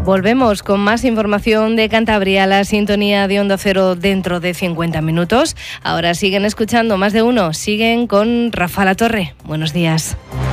Volvemos con más información de Cantabria, la sintonía de Onda Cero dentro de 50 minutos. Ahora siguen escuchando Más de Uno, siguen con Rafa Latorre. Buenos días.